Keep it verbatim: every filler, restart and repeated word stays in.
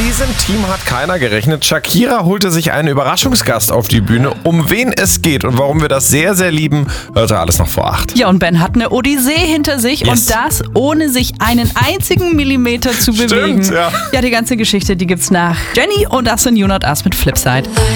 diesem Team hat keiner gerechnet. Shakira holte sich einen Überraschungsgast auf die Bühne. Um wen es geht und warum wir das sehr, sehr lieben, hört ihr alles noch vor acht. Ja, und Ben hat eine Odyssee hinter sich Yes. und das ohne sich einen einzigen Millimeter zu bewegen. Stimmt, ja. Ja, die ganze Geschichte, die gibt's nach Jenny und Us and You Not Us mit Flipside.